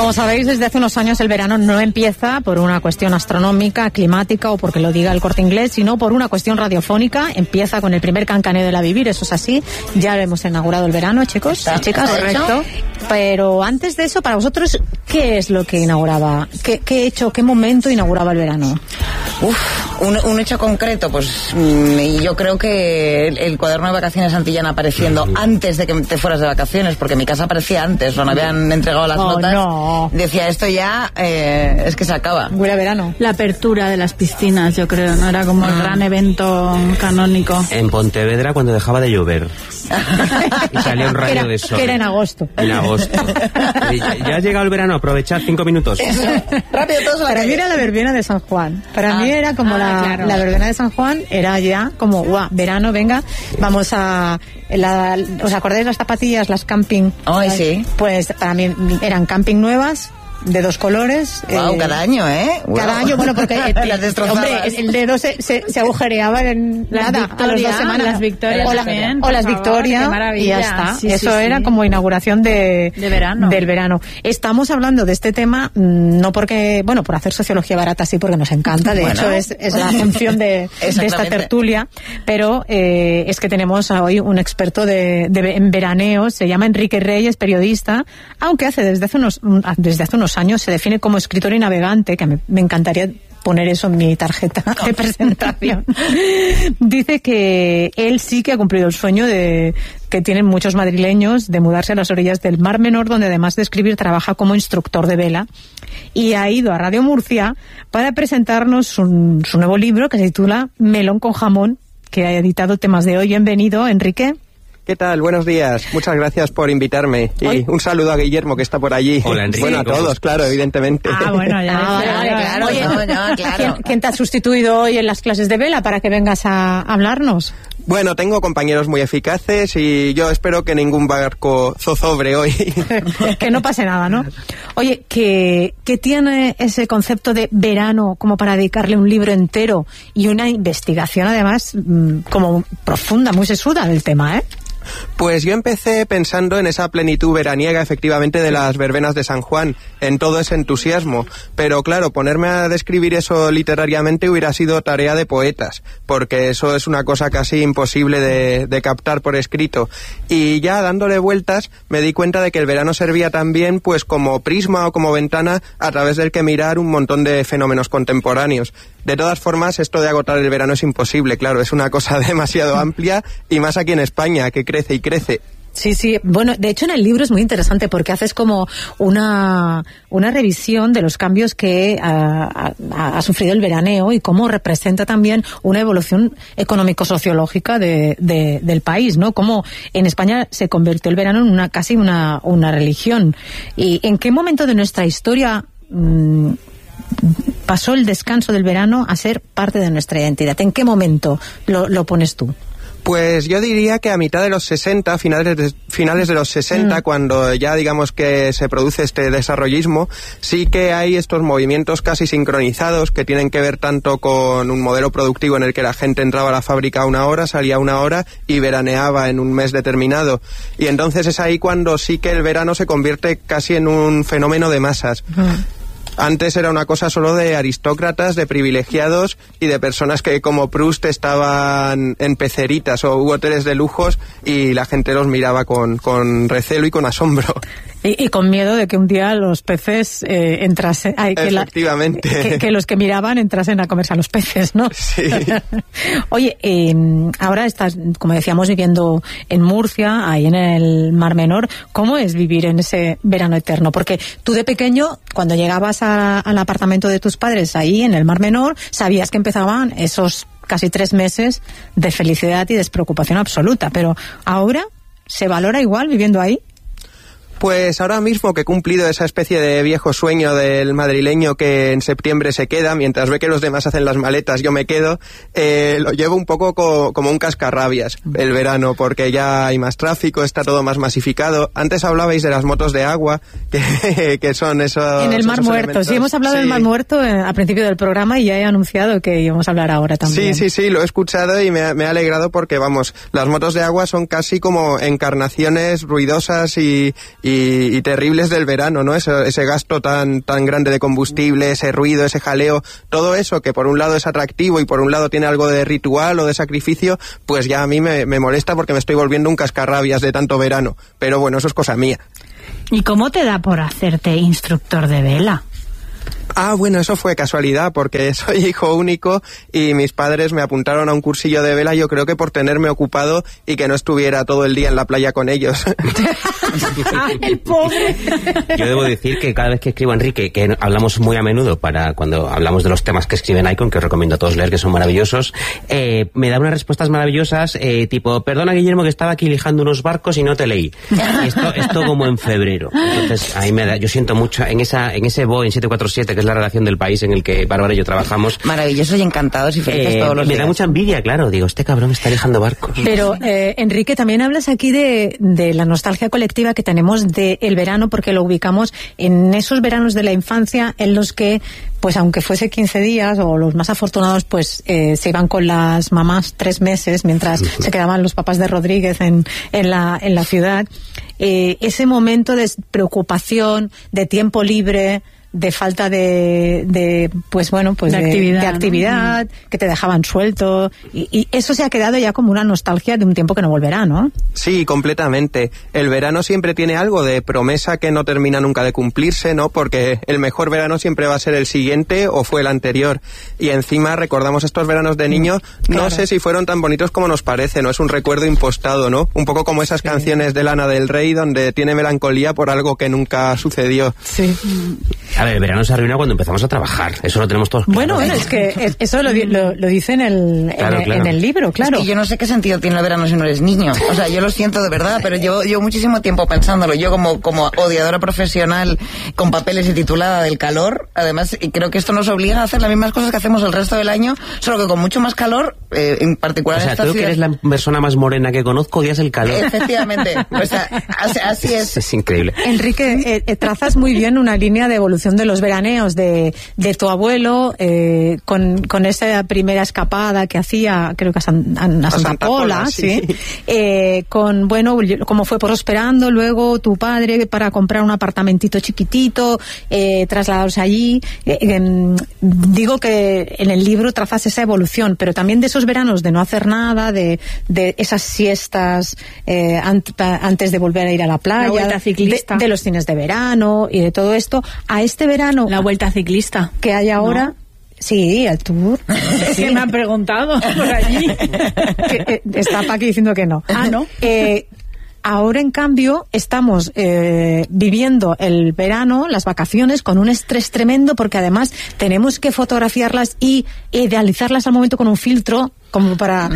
Como sabéis, desde hace unos años el verano no empieza por una cuestión astronómica, climática o porque lo diga el Corte Inglés, sino por una cuestión radiofónica. Empieza con el primer cancaneo del Avivir, eso es así. Ya hemos inaugurado el verano, chicos y chicas. Correcto. Pero antes de eso, para vosotros, ¿qué es lo que inauguraba? ¿Qué hecho, qué momento inauguraba el verano? Un hecho concreto, pues yo creo que el cuaderno de vacaciones Antillana apareciendo antes de que te fueras de vacaciones, porque en mi casa aparecía antes, no habían entregado las notas. No. Decía, esto ya es que se acaba. Huele a verano. La apertura de las piscinas, yo creo, ¿no? Era como el gran evento canónico. En Pontevedra, cuando dejaba de llover. Y salía un rayo de sol. Que era en agosto. En agosto. Ya ha llegado el verano, aprovechad 5 minutos. Eso. Rápido, todos a la Para calle. mí era la verbena de San Juan. Para mí era como la verbena de San Juan, era ya como, verano, venga, vamos a... ¿Os acordáis las zapatillas, las camping? Ay, sí. Pues para mí eran camping nuevas, de 2 colores. Wow, cada año, ¿eh? Cada año, bueno, porque las destrozabas. Hombre, el dedo se agujereaba en nada, a las 2 semanas. Las Victorias o las Victorias, y ya está. Sí, eso era como inauguración de verano. Del verano. Estamos hablando de este tema, no porque, por hacer sociología barata, sí, porque nos encanta, de hecho es la función de esta tertulia, pero es que tenemos hoy un experto en veraneo, se llama Enrique Reyes, periodista, aunque desde hace unos años se define como escritor y navegante, que me encantaría poner eso en mi tarjeta de presentación. Dice que él sí que ha cumplido el sueño que tienen muchos madrileños de mudarse a las orillas del Mar Menor, donde además de escribir trabaja como instructor de vela, y ha ido a Radio Murcia para presentarnos su nuevo libro que se titula Melón con jamón, que ha editado Temas de Hoy. Bienvenido, Enrique. ¿Qué tal? Buenos días. Muchas gracias por invitarme. Y un saludo a Guillermo, que está por allí. Hola, Enrique. Bueno, a todos, claro, evidentemente. Bueno, ya. Claro. Oye, claro. ¿Quién te ha sustituido hoy en las clases de vela para que vengas a hablarnos? Bueno, tengo compañeros muy eficaces y yo espero que ningún barco zozobre hoy. Que no pase nada, ¿no? Oye, ¿qué tiene ese concepto de verano como para dedicarle un libro entero y una investigación además como profunda, muy sesuda del tema, Pues yo empecé pensando en esa plenitud veraniega, efectivamente, de las verbenas de San Juan, en todo ese entusiasmo. Pero claro, ponerme a describir eso literariamente hubiera sido tarea de poetas, porque eso es una cosa casi imposible de captar por escrito. Y ya dándole vueltas, me di cuenta de que el verano servía también pues como prisma o como ventana a través del que mirar un montón de fenómenos contemporáneos. De todas formas, esto de agotar el verano es imposible, claro, es una cosa demasiado amplia, y más aquí en España, que crece y crece. Sí. Bueno, de hecho en el libro es muy interesante porque haces como una revisión de los cambios que ha sufrido el veraneo y cómo representa también una evolución económico-sociológica del país, ¿no? Cómo en España se convirtió el verano en casi una religión. ¿Y en qué momento de nuestra historia pasó el descanso del verano a ser parte de nuestra identidad? ¿En qué momento lo pones tú? Pues yo diría que a mitad de los 60, finales de los 60, cuando ya digamos que se produce este desarrollismo, sí que hay estos movimientos casi sincronizados que tienen que ver tanto con un modelo productivo en el que la gente entraba a la fábrica a 1 hora, salía a 1 hora y veraneaba en un mes determinado. Y entonces es ahí cuando sí que el verano se convierte casi en un fenómeno de masas. Antes era una cosa solo de aristócratas, de privilegiados y de personas que como Proust estaban en peceritas o hoteles de lujos y la gente los miraba con recelo y con asombro. Y con miedo de que un día los peces entrasen... Efectivamente. Que los que miraban entrasen a comerse a los peces, ¿no? Sí. Oye, ahora estás, como decíamos, viviendo en Murcia, ahí en el Mar Menor. ¿Cómo es vivir en ese verano eterno? Porque tú de pequeño, cuando llegabas al apartamento de tus padres ahí en el Mar Menor, sabías que empezaban esos casi 3 meses de felicidad y despreocupación absoluta. Pero ahora, ¿se valora igual viviendo ahí? Pues ahora mismo que he cumplido esa especie de viejo sueño del madrileño que en septiembre se queda, mientras ve que los demás hacen las maletas, yo me quedo, lo llevo un poco como un cascarrabias el verano, porque ya hay más tráfico, está todo más masificado. Antes hablabais de las motos de agua, que son esos... En el Mar Muerto, elementos. Sí, hemos hablado del Mar Muerto al principio del programa y ya he anunciado que íbamos a hablar ahora también. Sí, lo he escuchado y me ha alegrado porque, vamos, las motos de agua son casi como encarnaciones ruidosas y y terribles del verano, ¿no? Ese gasto tan grande de combustible, ese ruido, ese jaleo, todo eso que por un lado es atractivo y por un lado tiene algo de ritual o de sacrificio, pues ya a mí me molesta porque me estoy volviendo un cascarrabias de tanto verano. Pero bueno, eso es cosa mía. ¿Y cómo te da por hacerte instructor de vela? Bueno, eso fue casualidad, porque soy hijo único y mis padres me apuntaron a un cursillo de vela, yo creo que por tenerme ocupado y que no estuviera todo el día en la playa con ellos. ¡El pobre! Yo debo decir que cada vez que escribo a Enrique, que hablamos muy a menudo para cuando hablamos de los temas que escribe en Icon, que os recomiendo a todos leer, que son maravillosos, me da unas respuestas maravillosas, tipo, perdona Guillermo que estaba aquí lijando unos barcos y no te leí. Esto como en febrero. Entonces, ahí yo siento mucho, en ese Boeing 747, que es la redacción del País en el que Bárbara y yo trabajamos. Maravillosos y encantados y felices todos los días. Me da mucha envidia, claro. Digo, este cabrón está lijando barcos. Pero, Enrique, también hablas aquí de la nostalgia colectiva que tenemos del verano, porque lo ubicamos en esos veranos de la infancia en los que, pues aunque fuese 15 días, o los más afortunados, pues se iban con las mamás 3 meses, mientras se quedaban los papás de Rodríguez en la ciudad. Ese momento de preocupación, de tiempo libre, de falta de actividad, que te dejaban suelto, y eso se ha quedado ya como una nostalgia de un tiempo que no volverá, ¿no? Sí, completamente. El verano siempre tiene algo de promesa que no termina nunca de cumplirse, ¿no? Porque el mejor verano siempre va a ser el siguiente o fue el anterior. Y encima recordamos estos veranos de niño, claro. No sé si fueron tan bonitos como nos parece, ¿no? Es un recuerdo impostado, ¿no? Un poco como esas canciones de Lana del Rey, donde tiene melancolía por algo que nunca sucedió. Sí. A ver, el verano se arruina cuando empezamos a trabajar. Eso lo tenemos todos claro. Bueno, es que eso lo dice en el libro, claro. Es que yo no sé qué sentido tiene el verano si no eres niño. O sea, yo lo siento de verdad, pero llevo muchísimo tiempo pensándolo. Yo como odiadora profesional con papeles y titulada del calor, además creo que esto nos obliga a hacer las mismas cosas que hacemos el resto del año, solo que con mucho más calor, en particular en esta ciudad. O sea, tú que eres la persona más morena que conozco, odias el calor. Efectivamente. O sea, así es. Es increíble. Enrique, trazas muy bien una línea de evolución de los veraneos de tu abuelo, con esa primera escapada que hacía, creo que a Santa Pola, sí. Con, bueno, como fue prosperando luego tu padre para comprar un apartamentito chiquitito, trasladados allí. Digo que en el libro trazas esa evolución, pero también de esos veranos de no hacer nada, de esas siestas antes de volver a ir a la playa, la vuelta ciclista, de los cines de verano y de todo esto, a este verano, la vuelta ciclista que hay ahora. ¿No? Sí, el tour. Sí. Que me han preguntado por allí. Está Paqui diciendo que no. ¿No? Ahora, en cambio, estamos viviendo el verano, las vacaciones, con un estrés tremendo, porque además tenemos que fotografiarlas y idealizarlas al momento con un filtro, como para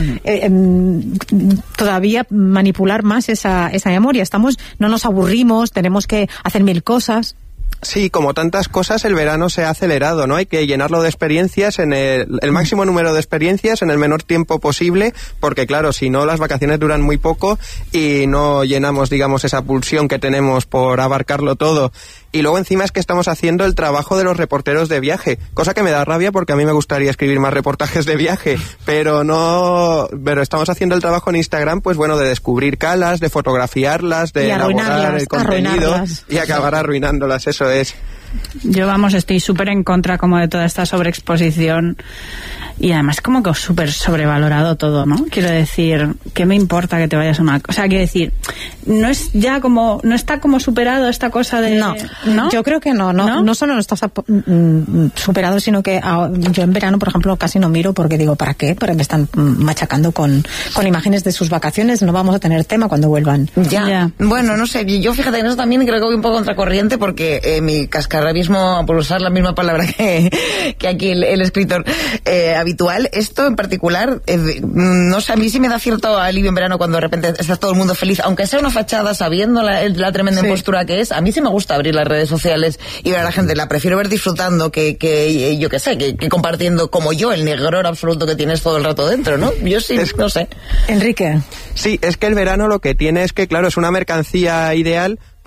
todavía manipular más esa memoria. No nos aburrimos, tenemos que hacer 1000 cosas. Sí, como tantas cosas, el verano se ha acelerado, ¿no? Hay que llenarlo de experiencias, en el máximo número de experiencias en el menor tiempo posible, porque claro, si no, las vacaciones duran muy poco y no llenamos, digamos, esa pulsión que tenemos por abarcarlo todo. Y luego encima es que estamos haciendo el trabajo de los reporteros de viaje, cosa que me da rabia porque a mí me gustaría escribir más reportajes de viaje, pero estamos haciendo el trabajo en Instagram, pues bueno, de descubrir calas, de fotografiarlas, de elaborar el contenido y acabar arruinándolas, eso es. Yo, estoy súper en contra como de toda esta sobreexposición, y además como que súper sobrevalorado todo, ¿no? Quiero decir, ¿qué me importa que te vayas a una... O sea, quiero decir, no está como superado esta cosa de... No, yo creo que no solo no está superado, sino que yo en verano, por ejemplo, casi no miro porque digo, ¿para qué? Porque me están machacando con imágenes de sus vacaciones, no vamos a tener tema cuando vuelvan. Ya. Bueno, no sé, yo fíjate, en eso también creo que voy un poco contracorriente porque mi cascarrabiasmo, por usar la misma palabra que aquí el escritor habitual, esto en particular, no sé, a mí sí me da cierto alivio en verano cuando de repente está todo el mundo feliz, aunque sea una fachada, sabiendo la tremenda impostura que es. A mí sí me gusta abrir las redes sociales y ver a la gente, la prefiero ver disfrutando que yo qué sé, que compartiendo como yo el negror absoluto que tienes todo el rato dentro, ¿no? Yo sí, no sé. Enrique. Sí, es que el verano lo que tiene es que, claro, es una mercancía ideal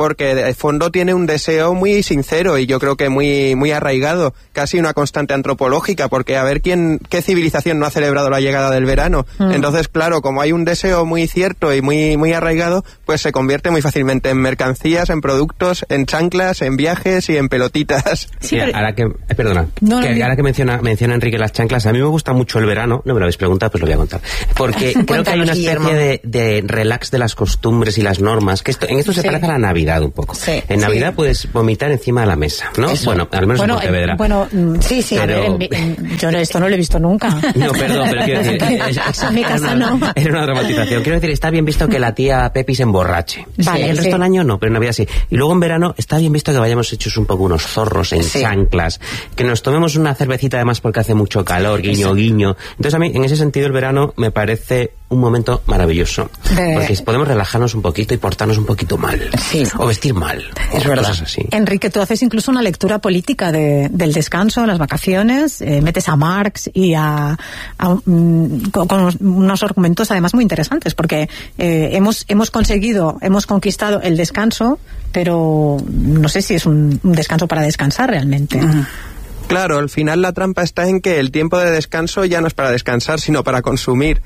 porque de fondo tiene un deseo muy sincero y yo creo que muy, muy arraigado, casi una constante antropológica, porque a ver qué civilización no ha celebrado la llegada del verano. Entonces, claro, como hay un deseo muy cierto y muy, muy arraigado, pues se convierte muy fácilmente en mercancías, en productos, en chanclas, en viajes y en pelotitas. Sí, ahora que menciona Enrique las chanclas, a mí me gusta mucho el verano, no me lo habéis preguntado, pues lo voy a contar, porque creo que hay una especie de relax de las costumbres y las normas, que en esto se parece a la Navidad un poco. Sí, en Navidad puedes vomitar encima de la mesa, ¿no? Eso. Bueno, al menos en Pontevedra. Sí, pero... yo esto no lo he visto nunca. No, perdón, pero quiero decir... en mi casa no. Era una dramatización. Quiero decir, está bien visto que la tía Pepi se emborrache. Vale, el resto del año no, pero en Navidad sí. Y luego en verano está bien visto que vayamos hechos un poco unos zorros en chanclas, que nos tomemos una cervecita además porque hace mucho calor, guiño, guiño. Entonces a mí, en ese sentido, el verano me parece un momento maravilloso, porque podemos relajarnos un poquito y portarnos un poquito mal, o vestir mal, es verdad. Cosas así. Enrique, tú haces incluso una lectura política del descanso, las vacaciones, metes a Marx y con unos argumentos además muy interesantes, porque hemos conquistado el descanso, pero no sé si es un descanso para descansar realmente. Claro, al final la trampa está en que el tiempo de descanso ya no es para descansar, sino para consumir.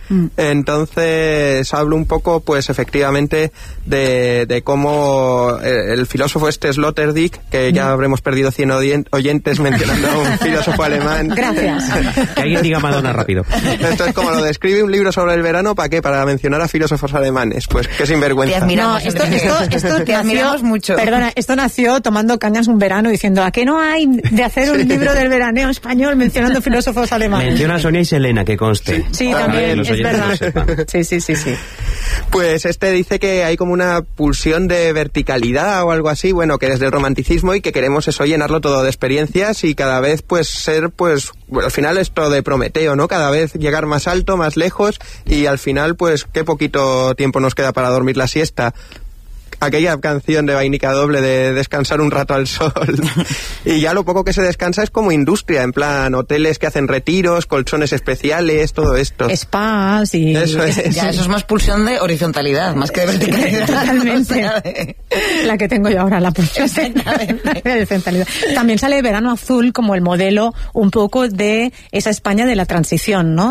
Entonces hablo un poco, pues efectivamente, de cómo el filósofo Sloterdijk, que ya habremos perdido 100 oyentes mencionando a un filósofo alemán. Gracias. Que alguien diga Madonna rápido. Esto es como lo describe un libro sobre el verano, ¿para qué? Para mencionar a filósofos alemanes. Pues qué sinvergüenza. Te admiramos, esto te admiramos mucho. Perdona, esto nació tomando cañas un verano diciendo, ¿a qué no hay de hacer un libro del veraneo español mencionando filósofos alemanes? Menciona a Sonia y Selena, que conste. Sí, también, es verdad. Sí. Pues dice que hay como una pulsión de verticalidad o algo así, bueno, que desde el romanticismo, y que queremos eso, llenarlo todo de experiencias y cada vez pues ser, pues, al final esto de Prometeo, ¿no? Cada vez llegar más alto, más lejos, y al final pues qué poquito tiempo nos queda para dormir la siesta. Aquella canción de Vainica Doble de descansar un rato al sol. Y ya lo poco que se descansa es como industria, en plan hoteles que hacen retiros, colchones especiales, todo esto. Spas y... Eso es. Ya, eso es más pulsión de horizontalidad, más que de verticalidad. Totalmente. La que tengo yo ahora, la pulsión de horizontalidad. También sale Verano Azul como el modelo un poco de esa España de la transición, ¿no?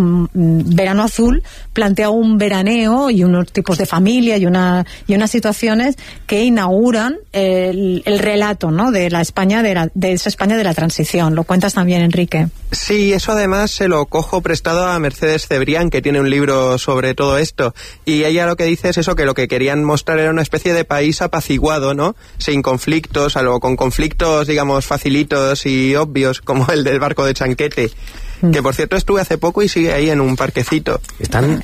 Verano Azul plantea un veraneo y unos tipos de familia y unas situaciones que inauguran el relato, ¿no? De la España de esa España de la transición. ¿Lo cuentas también, Enrique? Sí, eso además se lo cojo prestado a Mercedes Cebrián, que tiene un libro sobre todo esto, y ella lo que dice es eso, que lo que querían mostrar era una especie de país apaciguado, ¿no? Sin conflictos, algo con conflictos, digamos, facilitos y obvios, como el del barco de Chanquete. Que por cierto estuve hace poco y sigue ahí en un parquecito. Está en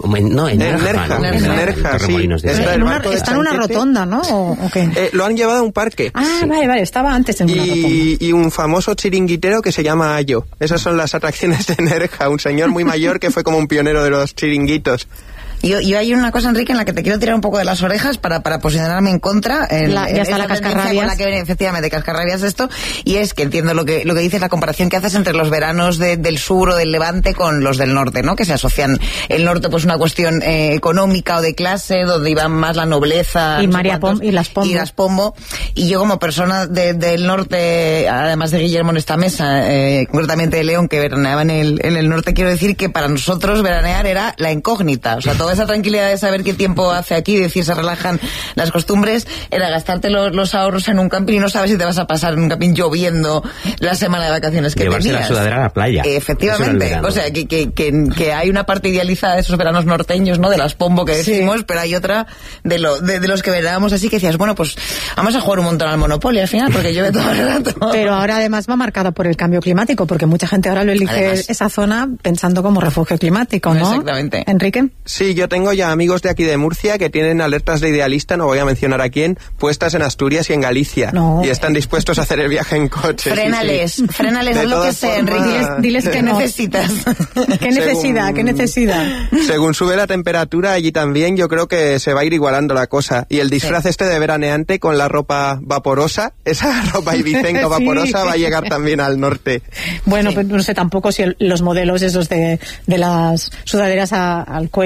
Nerja, sí. Está en una rotonda, ¿no? ¿O qué? Lo han llevado a un parque. Ah, sí. Vale, estaba antes en una rotonda. Y un famoso chiringuitero que se llama Ayo. Esas son las atracciones de Nerja, un señor muy mayor que fue como un pionero de los chiringuitos. Yo hay una cosa, Enrique, en la que te quiero tirar un poco de las orejas para posicionarme en contra. Ya está la cascarrabias. La que viene, efectivamente, cascarrabias esto, y es que entiendo lo que dices, la comparación que haces entre los veranos del sur o del Levante con los del norte, ¿no? Que se asocian el norte, pues una cuestión económica o de clase, donde iban más la nobleza. Y y las Pombo. Y yo como persona del norte, además de Guillermo en esta mesa, concretamente de León, que veraneaba en el norte, quiero decir que para nosotros veranear era la incógnita, o sea, todo esa tranquilidad de saber qué tiempo hace aquí, decir se relajan las costumbres, era gastarte los ahorros en un camping y no sabes si te vas a pasar en un camping lloviendo la semana de vacaciones que llevarse tenías. La sudadera a la playa. Efectivamente, o sea, que hay una parte idealizada de esos veranos norteños, ¿no? De las Pombo que decimos, pero hay otra de los que verábamos así, que decías, bueno, pues vamos a jugar un montón al Monopoly al final, porque llueve todo el rato. Pero ahora además va marcada por el cambio climático, porque mucha gente ahora lo elige esa zona pensando como refugio climático, ¿no? Exactamente. ¿Enrique? Sí, yo tengo ya amigos de aquí de Murcia que tienen alertas de idealista, no voy a mencionar a quién, puestas en Asturias y en Galicia. No. Y están dispuestos a hacer el viaje en coche. Frénales haz lo que sea, Enrique. Diles que necesitas. ¿Qué necesidad? Según sube la temperatura allí también, yo creo que se va a ir igualando la cosa. Y el disfraz de veraneante con la ropa vaporosa, esa ropa ibicenca vaporosa va a llegar también al norte. Bueno, pues no sé tampoco si los modelos esos de las sudaderas al cuello y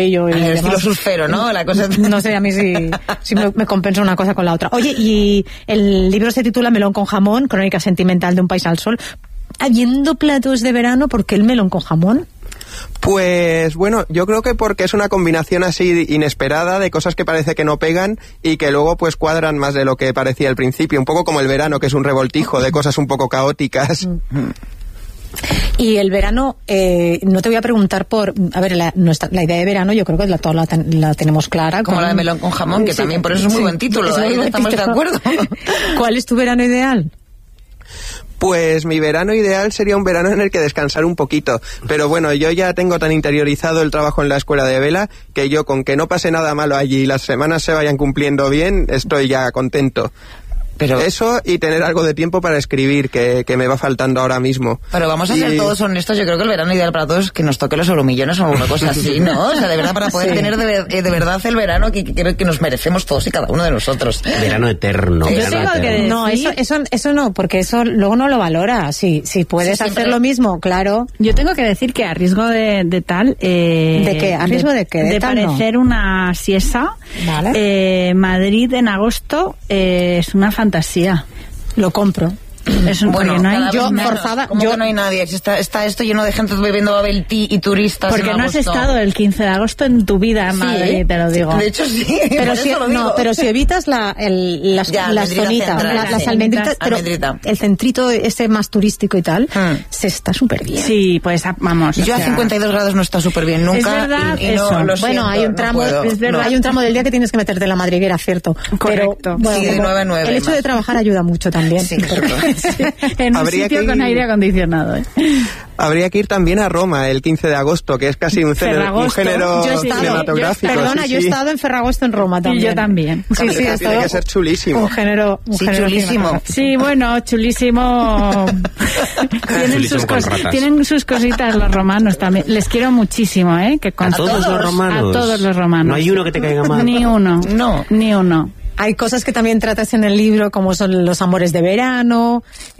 estilo surfero, ¿no? La cosa no sé a mí si me compensa una cosa con la otra. Oye, y el libro se titula Melón con jamón, crónica sentimental de un país al sol. Habiendo platos de verano, ¿por qué el melón con jamón? Pues bueno, yo creo que porque es una combinación así inesperada de cosas que parece que no pegan y que luego pues cuadran más de lo que parecía al principio, un poco como el verano, que es un revoltijo de cosas un poco caóticas. Y el verano, no te voy a preguntar por... A ver, la idea de verano yo creo que toda la tenemos clara. Como la de melón con jamón, que también por eso es muy buen título, ahí estamos de acuerdo. ¿Cuál es tu verano ideal? Pues mi verano ideal sería un verano en el que descansar un poquito, pero bueno, yo ya tengo tan interiorizado el trabajo en la escuela de vela que yo con que no pase nada malo allí y las semanas se vayan cumpliendo bien, estoy ya contento. Pero eso y tener algo de tiempo para escribir, que me va faltando ahora mismo. Pero vamos a ser todos honestos, yo creo que el verano ideal para todos es que nos toque los euromillones o alguna cosa así, ¿no? O sea, de verdad, para poder tener de verdad el verano que creo que nos merecemos todos y cada uno de nosotros. Verano eterno. No, eso no, porque eso luego no lo valora. Si puedes hacer lo mismo, claro. Yo tengo que decir que a riesgo de tal... ¿De qué? ¿A riesgo de qué? De parecer una siesa. Vale. Madrid en agosto es una fantasía. Lo compro. Bueno, no hay, yo forzada. ¿Cómo que no hay nadie? Está esto lleno de gente bebiendo bubble tea y turistas. Porque no has estado el 15 de agosto en tu vida en Madrid, te lo digo. De hecho, sí. Pero si evitas las zonitas, las almendritas, pero el centrito ese más turístico y tal, se está súper bien. Sí, pues vamos. Yo a 52 grados no está súper bien nunca. Es verdad, bueno, hay un tramo, hay un tramo del día que tienes que meterte en la madriguera, cierto. Correcto. Pero, sí, de 9 a 9. El hecho de trabajar ayuda mucho también. Sí, claro. Sí, en un sitio con aire acondicionado. Habría que ir también a Roma el 15 de agosto, que es casi un género cinematográfico. Perdona, yo he estado en Ferragosto en Roma también. Y yo también. Sí, tiene que ser chulísimo. Un género chulísimo. Sí, bueno, chulísimo. Tienen sus cositas los romanos también. Les quiero muchísimo, que a todos los romanos. A todos los romanos. No hay uno que te caiga mal. Ni uno. No. Ni uno. Hay cosas que también tratas en el libro, como son los amores de verano,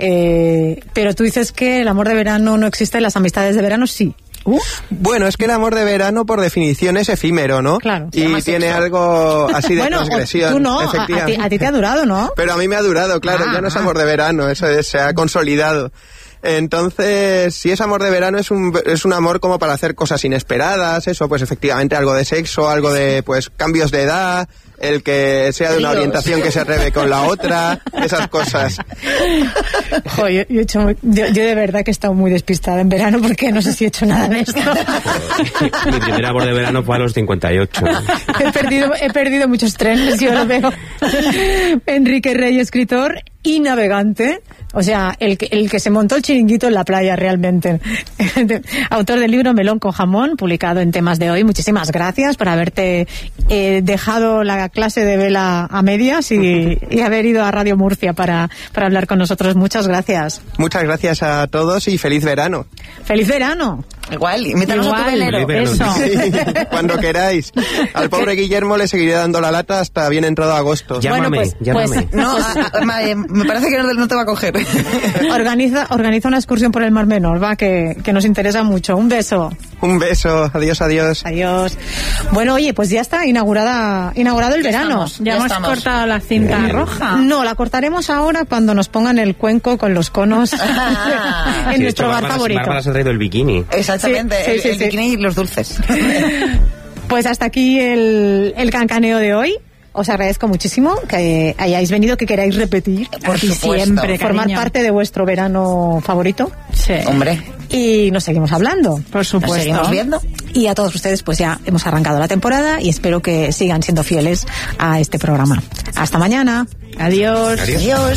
pero tú dices que el amor de verano no existe, las amistades de verano sí. Bueno, es que el amor de verano por definición es efímero, ¿no? Claro. Y tiene algo así de transgresión. Tú no, a ti te ha durado, ¿no? Pero a mí me ha durado, claro, ya no es amor de verano, eso se ha consolidado. Entonces, si es amor de verano, es un amor como para hacer cosas inesperadas, eso, pues efectivamente algo de sexo, algo de, pues, cambios de edad, el que sea de una orientación que se arrebe con la otra, esas cosas. Joder, yo de verdad que he estado muy despistada en verano porque no sé si he hecho nada de esto. Mi primer amor de verano fue a los 58. He perdido muchos trenes, yo lo veo. Enrique Rey, escritor y navegante. O sea, el que se montó el chiringuito en la playa realmente. Autor del libro Melón con jamón, publicado en Temas de Hoy. Muchísimas gracias por haberte dejado la clase de vela a medias y haber ido a Radio Murcia para hablar con nosotros. Muchas gracias. Muchas gracias a todos y feliz verano. ¡Feliz verano! Igual, invítanos a tu velero. Eso. Sí, cuando queráis. Al pobre Guillermo le seguiré dando la lata hasta bien entrado agosto. Llámame. No, me parece que no te va a coger. Organiza una excursión por el Mar Menor, va, que nos interesa mucho. Un beso. Un beso. Adiós. Adiós. Bueno, oye, pues ya está inaugurado el verano. Ya hemos cortado la cinta roja. No, la cortaremos ahora cuando nos pongan el cuenco con los conos en nuestro bar favorito. Bárbara se ha traído el bikini. Exactamente, el bikini y los dulces. Pues hasta aquí el cancaneo de hoy. Os agradezco muchísimo que hayáis venido, que queráis repetir. Por supuesto. Siempre, formar parte de vuestro verano favorito. Sí. Hombre. Y nos seguimos hablando. Por supuesto. Nos seguimos viendo. Y a todos ustedes, pues ya hemos arrancado la temporada y espero que sigan siendo fieles a este programa. Hasta mañana. Adiós. Adiós.